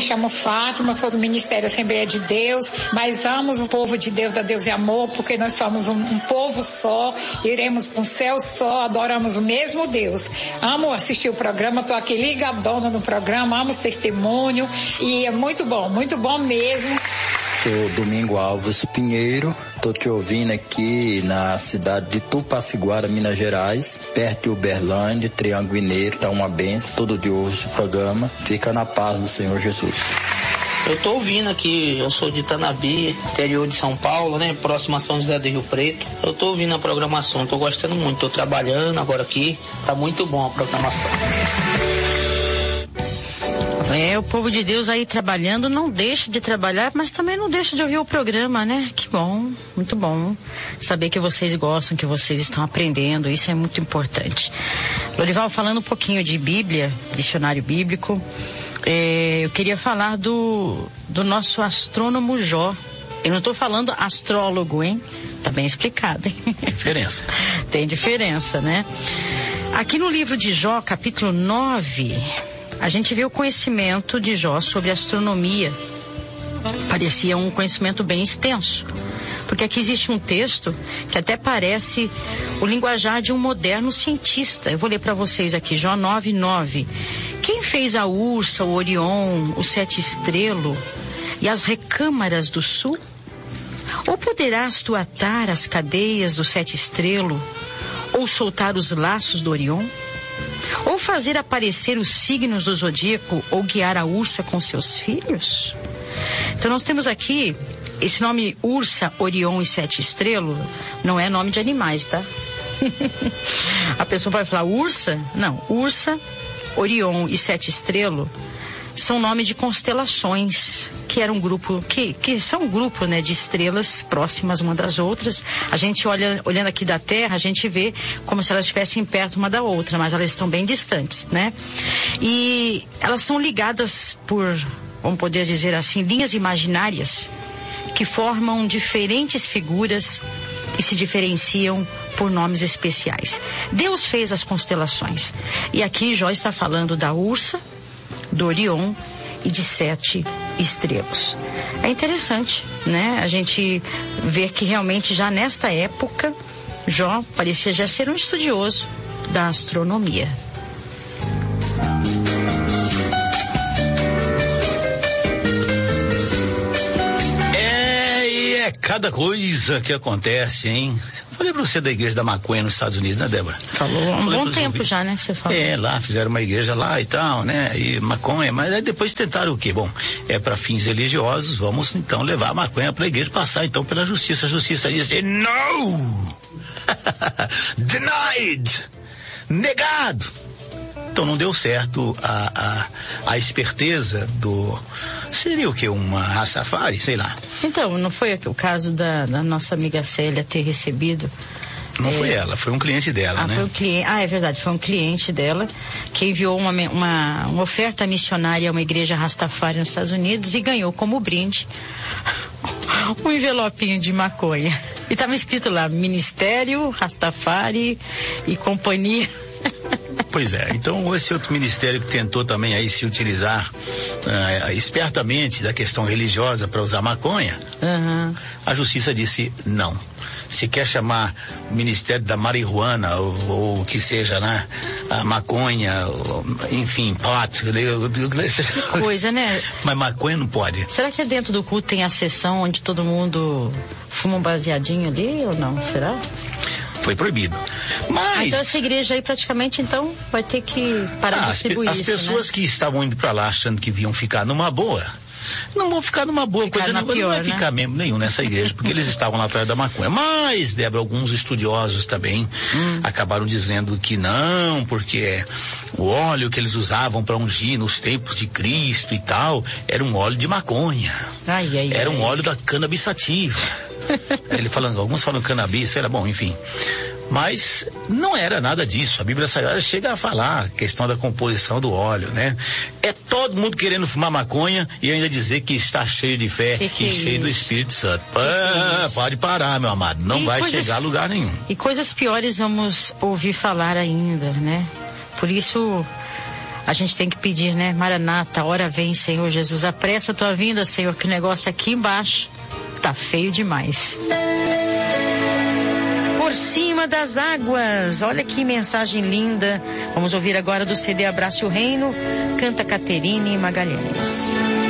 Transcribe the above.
chamo Fátima, sou do Ministério Assembleia de Deus, mas amo o povo de Deus, da Deus e Amor, porque nós somos um povo só, iremos para um céu só, adoramos o mesmo Deus. Amo assistir o programa, estou aqui ligadona no programa, amo o testemunho e é muito bom mesmo. Sou Domingo Alves Pinheiro, estou te ouvindo aqui na cidade de Tupaciguara, Minas Gerais, perto de Uberlândia, Triângulo Mineiro, tá uma benção, todo dia hoje o programa. Fica na paz do Senhor Jesus. Eu tô ouvindo aqui, eu sou de Tanabi, interior de São Paulo, né? Próximo a São José do Rio Preto. Eu tô ouvindo a programação, tô gostando muito, tô trabalhando agora aqui, tá muito bom a programação. O povo de Deus aí trabalhando, não deixa de trabalhar, mas também não deixa de ouvir o programa, né? Que bom, muito bom saber que vocês gostam, que vocês estão aprendendo, isso é muito importante. Lorival, falando um pouquinho de Bíblia, dicionário bíblico, eu queria falar do nosso astrônomo Jó. Eu não estou falando astrólogo, hein? Tá bem explicado, hein? Diferença. Tem diferença, né? Aqui no livro de Jó, capítulo 9... a gente vê o conhecimento de Jó sobre astronomia. Parecia um conhecimento bem extenso. Porque aqui existe um texto que até parece o linguajar de um moderno cientista. Eu vou ler para vocês aqui, Jó 9:9. Quem fez a Ursa, o Orion, o Sete Estrelo e as recâmaras do sul? Ou poderás tu atar as cadeias do Sete Estrelo? Ou soltar os laços do Orion? Ou fazer aparecer os signos do zodíaco, ou guiar a Ursa com seus filhos? Então nós temos aqui, esse nome Ursa, Orion e Sete Estrelo, não é nome de animais, tá? A pessoa vai falar Ursa? Não, Ursa, Orion e Sete Estrelo são nome de constelações, que era um grupo, que são um grupo, né, de estrelas próximas uma das outras. A gente olhando aqui da Terra, a gente vê como se elas estivessem perto uma da outra, mas elas estão bem distantes, né? E elas são ligadas por, vamos poder dizer assim, linhas imaginárias que formam diferentes figuras e se diferenciam por nomes especiais. Deus fez as constelações. E aqui Jó está falando da Ursa, do Orion e de Sete Estrelas. É interessante, né? A gente vê que realmente já nesta época, Jó parecia já ser um estudioso da astronomia. Cada coisa que acontece, hein? Falei pra você da igreja da maconha nos Estados Unidos, né, Débora? Falou há um bom tempo já, né, que você falou. Lá fizeram uma igreja lá e tal, né? E maconha, mas aí depois tentaram o quê? Bom, para fins religiosos, vamos então levar a maconha pra igreja, passar então pela justiça. A justiça diz, no! Denied! Negado! Então não deu certo a esperteza do... Seria o quê? Uma Rastafari? Sei lá. Então, não foi o caso da nossa amiga Célia ter recebido... Não foi ela, foi um cliente dela, né? Foi um cliente, é verdade, foi um cliente dela que enviou uma oferta missionária a uma igreja Rastafari nos Estados Unidos e ganhou como brinde um envelopinho de maconha. E estava escrito lá, Ministério Rastafari e Companhia. Pois é, então esse outro ministério que tentou também aí se utilizar espertamente da questão religiosa para usar maconha, a justiça disse não. Se quer chamar o Ministério da Marihuana ou que seja, né, a maconha, enfim, pot, coisa, né? Mas maconha não pode. Será que dentro do culto tem a sessão onde todo mundo fuma um baseadinho ali ou não? Será? Foi proibido. Mas... então essa igreja aí praticamente então vai ter que parar de distribuir as isso, pessoas, né, que estavam indo para lá achando que iam ficar numa boa, não vão ficar numa boa, coisa não vai ficar mesmo nenhum nessa igreja, porque eles estavam lá perto da maconha. Mas, Débora, alguns estudiosos também acabaram dizendo que não, porque o óleo que eles usavam para ungir nos tempos de Cristo e tal, era um óleo de maconha. Era um óleo da cannabis sativa. Ele falando, alguns falam cannabis, era bom, enfim. Mas não era nada disso. A Bíblia Sagrada chega a falar a questão da composição do óleo, né? É todo mundo querendo fumar maconha e ainda dizer que está cheio de fé e cheio do Espírito Santo. Pode parar, meu amado. Não vai chegar a lugar nenhum. E coisas piores vamos ouvir falar ainda, né? Por isso, a gente tem que pedir, né? Maranata, hora vem, Senhor Jesus. Apressa a tua vinda, Senhor, que o negócio aqui embaixo tá feio demais. Por cima das águas, olha que mensagem linda. Vamos ouvir agora do CD Abrace o Reino, canta Caterine Magalhães.